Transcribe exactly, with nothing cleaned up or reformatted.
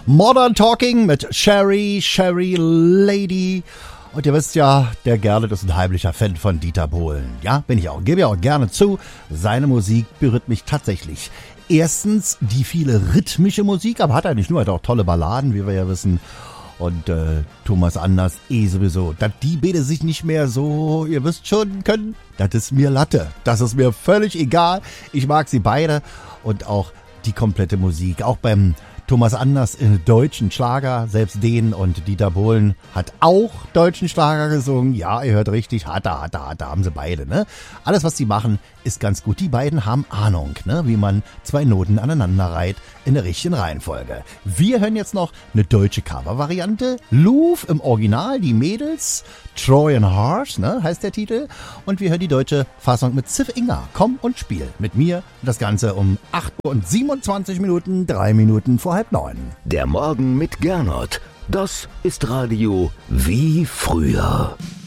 Modern Talking mit Sherry, Sherry Lady. Und ihr wisst ja, der Gernot ist ein heimlicher Fan von Dieter Bohlen. Ja, bin ich auch. Gebe ja auch gerne zu. Seine Musik berührt mich tatsächlich. Erstens die viele rhythmische Musik, aber hat er nicht nur, er hat auch tolle Balladen, wie wir ja wissen. Und äh, Thomas Anders eh sowieso. Dass die beide sich nicht mehr so, ihr wisst schon, können, das ist mir Latte. Das ist mir völlig egal. Ich mag sie beide und auch die komplette Musik. Auch beim Thomas Anders in deutschen Schlager, selbst den, und Dieter Bohlen hat auch deutschen Schlager gesungen. Ja, ihr hört richtig, hat er, hat er, hat er, haben sie beide, ne? Alles, was sie machen, ist ganz gut. Die beiden haben Ahnung, ne? Wie man zwei Noten aneinander reiht in der richtigen Reihenfolge. Wir hören jetzt noch eine deutsche Cover-Variante. Louvre im Original, die Mädels, Trojan Horse, ne? Heißt der Titel. Und wir hören die deutsche Fassung mit Ziff Inga. Komm und spiel mit mir. Das Ganze um acht Uhr und siebenundzwanzig Minuten, drei Minuten vor halb neun. Der Morgen mit Gernot. Das ist Radio wie früher.